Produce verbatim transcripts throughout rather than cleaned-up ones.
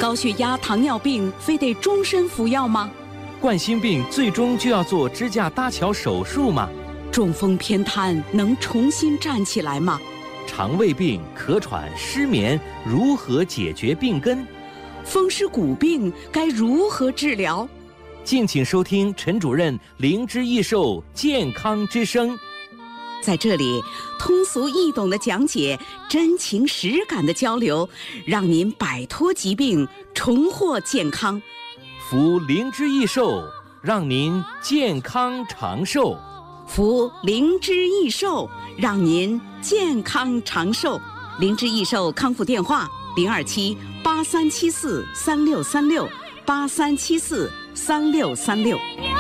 高血压、糖尿病非得终身服药吗？ 冠心病最终就要做支架搭桥手术吗？ 中风偏瘫能重新站起来吗？ 肠胃病、咳喘、失眠如何解决病根？ 风湿骨病该如何治疗？ 敬请收听陈主任灵芝益寿健康之声。 在这里，通俗易懂的讲解，真情实感的交流，让您摆脱疾病，重获健康。 服灵芝益寿，让您健康长寿。 服灵芝益寿，让您健康长寿。灵芝益寿康复电话：零二七八三七四三六三六八三七四三六三六。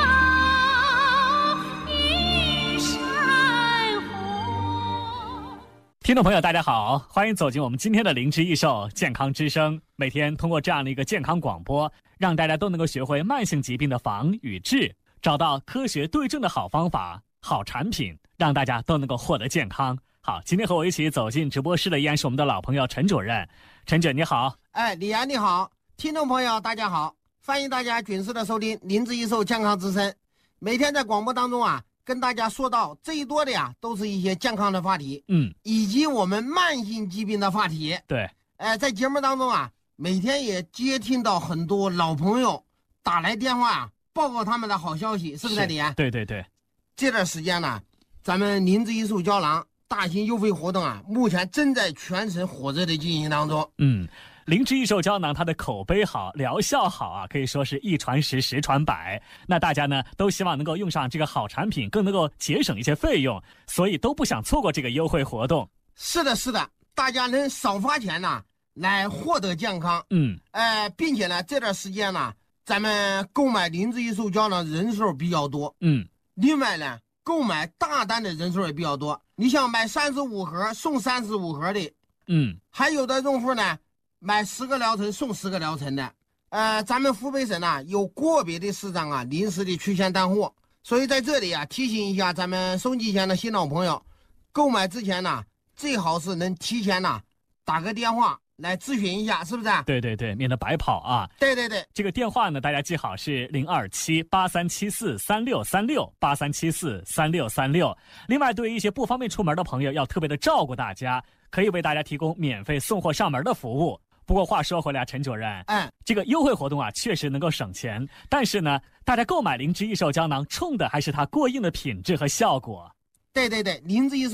听众朋友大家好，欢迎走进我们今天的灵芝益寿健康之声。每天通过这样的一个健康广播，让大家都能够学会慢性疾病的防与治，找到科学对症的好方法、好产品，让大家都能够获得健康。好，今天和我一起走进直播室的依然是我们的老朋友陈主任。陈主任你好。 哎，李安你好，听众朋友大家好，欢迎大家准时的收听灵芝益寿健康之声。每天在广播当中啊，跟大家说到最多的呀，都是一些健康的话题， 嗯， 以及我们慢性疾病的话题。 对， 哎，在节目当中啊，每天也接听到很多老朋友打来电话啊，报告他们的好消息，是不是李安？ 对对对。 这段时间呢，咱们灵芝益寿胶囊大型优惠活动啊，目前正在全省火热的进行当中。 嗯。灵芝益寿胶囊它的口碑好，疗效好啊，可以说是一传十，十传百。那大家呢都希望能够用上这个好产品，更能够节省一些费用，所以都不想错过这个优惠活动。 是的，是的，大家能少花钱呢，来获得健康。 嗯， 呃，并且呢，这段时间呢，咱们购买灵芝益寿胶囊人数比较多。 嗯， 另外呢，购买大单的人数也比较多。你像买三十五盒送三十五盒的， 嗯， 还有的用户呢，买十个疗程送十个疗程的，呃，咱们湖北省呢有个别的市场啊临时的缺钱断货，所以在这里啊提醒一下咱们收机前的新老朋友，购买之前呢最好是能提前呢打个电话来咨询一下，是不是？ 对对对，免得白跑啊。 对对对， 这个电话呢大家记好是零二七八三七四三六三六八三七四三六三六。另外，对于一些不方便出门的朋友，要特别的照顾大家，可以为大家提供免费送货上门的服务。不过话说回来，陈主任， 嗯， 这个优惠活动啊，确实能够省钱，但是呢，大家购买灵芝益寿胶囊冲的还是它过硬的品质和效果。 对对对，灵芝益寿